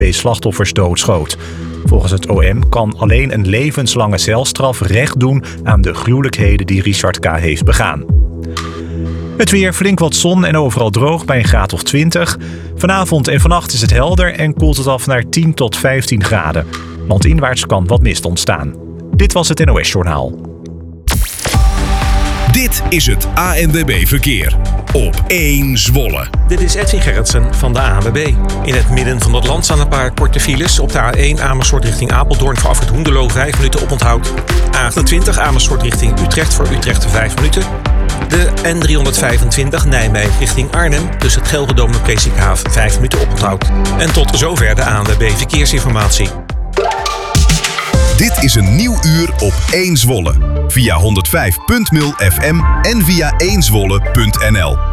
twee slachtoffers doodschoot. Volgens het OM kan alleen een levenslange celstraf recht doen aan de gruwelijkheden die Richard K. heeft begaan. Het weer, flink wat zon en overal droog bij een graad of 20. Vanavond en vannacht is het helder en koelt het af naar 10 tot 15 graden. Landinwaarts kan wat mist ontstaan. Dit was het NOS Journaal. Dit is het ANWB Verkeer op 1 Zwolle. Dit is Edwin Gerritsen van de ANWB. In het midden van het land staan een paar korte files. Op de A1 Amersfoort richting Apeldoorn voor afrit Hoenderloo 5 minuten oponthoud. A28 Amersfoort richting Utrecht voor Utrecht 5 minuten. De N325 Nijmegen richting Arnhem tussen het Gelredome en Presikhaaf 5 minuten oponthoud. En tot zover de ANWB Verkeersinformatie. Dit is een nieuw uur op 1 Zwolle. Via 105.0 FM en via 1zwolle.nl.